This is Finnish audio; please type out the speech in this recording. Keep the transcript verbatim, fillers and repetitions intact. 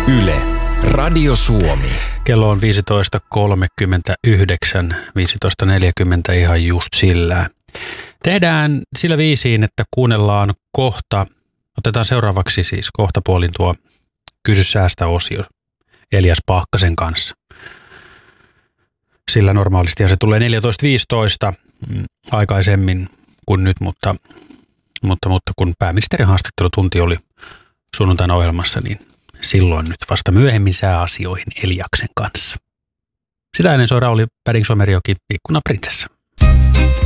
Yle, Radio Suomi. Kello on viisitoista kolmekymmentäyhdeksän, viisitoista neljäkymmentä ihan just sillä. Tehdään sillä viisiin, että kuunnellaan kohta, otetaan seuraavaksi siis kohta puolin tuo Kysy säästä -osio Elias Paakkasen kanssa. Sillä normaalisti se tulee neljätoista viisitoista aikaisemmin kuin nyt, mutta, mutta, mutta kun pääministerin haastattelutunti oli sunnuntaina ohjelmassa, niin silloin nyt vasta myöhemmin sääasioihin Eliaksen kanssa. Sitä ennen soi Rauli Päding Somerjoki, Ikkuna prinsessa.